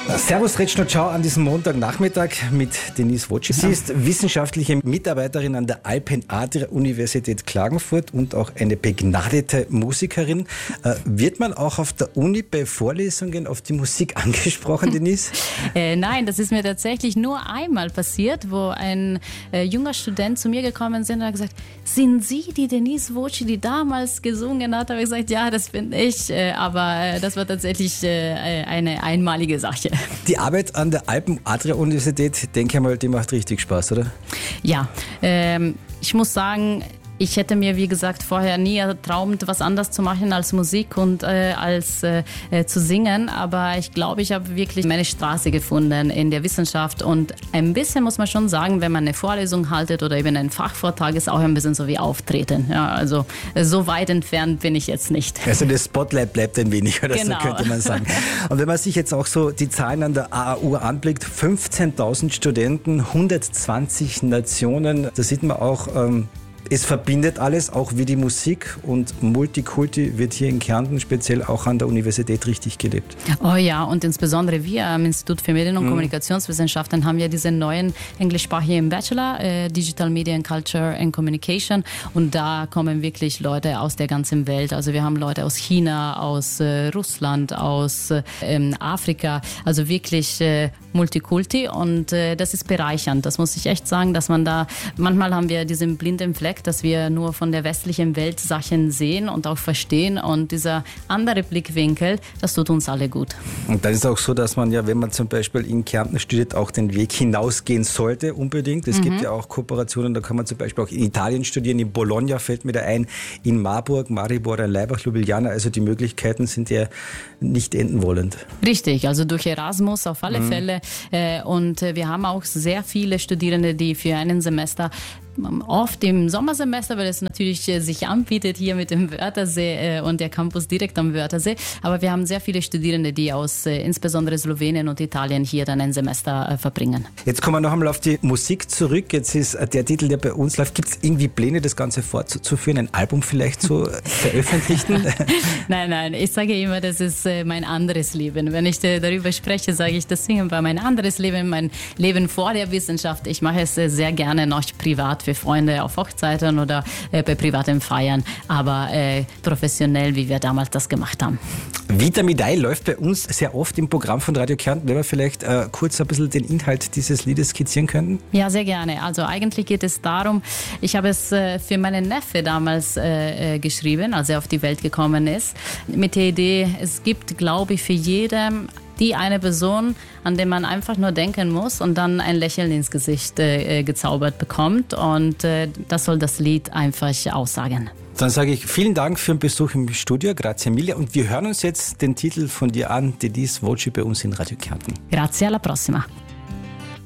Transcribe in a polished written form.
Servus, Retschno, ciao an diesem Montagnachmittag mit Denise Wojcik. Sie ist wissenschaftliche Mitarbeiterin an der Alpen-Adria-Universität Klagenfurt und auch eine begnadete Musikerin. Wird man auch auf der Uni bei Vorlesungen auf die Musik angesprochen, Denise? Nein, das ist mir tatsächlich nur einmal passiert, wo ein junger Student zu mir gekommen ist und hat gesagt, sind Sie die Denise Wojcik, die damals gesungen hat? Da habe ich gesagt, ja, das bin ich, aber das war tatsächlich eine einmalige Sache. Die Arbeit an der Alpen-Adria-Universität, denke ich mal, die macht richtig Spaß, oder? Ja, ich muss sagen, ich hätte mir, wie gesagt, vorher nie erträumt, was anderes zu machen als Musik und als zu singen. Aber ich glaube, ich habe wirklich meine Straße gefunden in der Wissenschaft. Und ein bisschen muss man schon sagen, wenn man eine Vorlesung haltet oder eben einen Fachvortrag, ist auch ein bisschen so wie Auftreten. Ja, also so weit entfernt bin ich jetzt nicht. Also das Spotlight bleibt ein wenig, oder genau. So könnte man sagen. Und wenn man sich jetzt auch so die Zahlen an der AAU anblickt, 15.000 Studenten, 120 Nationen, da sieht man auch... Es verbindet alles, auch wie die Musik, und Multikulti wird hier in Kärnten speziell auch an der Universität richtig gelebt. Oh ja, und insbesondere wir am Institut für Medien- und Kommunikationswissenschaften haben ja diesen neuen englischsprachigen Bachelor, Digital Media and Culture and Communication, und da kommen wirklich Leute aus der ganzen Welt. Also wir haben Leute aus China, aus Russland, aus Afrika, also wirklich Multikulti, und das ist bereichernd. Das muss ich echt sagen, dass man da, manchmal haben wir diesen blinden Fleck, dass wir nur von der westlichen Welt Sachen sehen und auch verstehen, und dieser andere Blickwinkel, das tut uns alle gut. Und dann ist es auch so, dass man ja, wenn man zum Beispiel in Kärnten studiert, auch den Weg hinausgehen sollte unbedingt. Es gibt ja auch Kooperationen, da kann man zum Beispiel auch in Italien studieren, in Bologna fällt mir da ein, in Marburg, Maribor, Laibach, Ljubljana, also die Möglichkeiten sind ja nicht enden wollend. Richtig, also durch Erasmus auf alle Fälle, und wir haben auch sehr viele Studierende, die für einen Semester, oft im Sommersemester, weil es natürlich sich anbietet hier mit dem Wörthersee und der Campus direkt am Wörthersee. Aber wir haben sehr viele Studierende, die aus insbesondere Slowenien und Italien hier dann ein Semester verbringen. Jetzt kommen wir noch einmal auf die Musik zurück. Jetzt ist der Titel, der bei uns läuft. Gibt es irgendwie Pläne, das Ganze fortzuführen, ein Album vielleicht zu veröffentlichen? Nein, ich sage immer, das ist mein anderes Leben. Wenn ich darüber spreche, sage ich, das Singen war mein anderes Leben, mein Leben vor der Wissenschaft. Ich mache es sehr gerne noch privat für Freunde auf Hochzeiten oder bei privaten Feiern, aber professionell, wie wir damals das gemacht haben. Vita mi dai läuft bei uns sehr oft im Programm von Radio Kärnten. Wenn wir vielleicht kurz ein bisschen den Inhalt dieses Liedes skizzieren könnten? Ja, sehr gerne. Also eigentlich geht es darum, ich habe es für meinen Neffe damals geschrieben, als er auf die Welt gekommen ist, mit der Idee, es gibt, glaube ich, für jeden die eine Person, an der man einfach nur denken muss und dann ein Lächeln ins Gesicht gezaubert bekommt, und das soll das Lied einfach aussagen. Dann sage ich vielen Dank für den Besuch im Studio, grazie mille, und wir hören uns jetzt den Titel von dir an, Denise Wojcik, bei uns in Radio Kärnten. Grazie, alla prossima.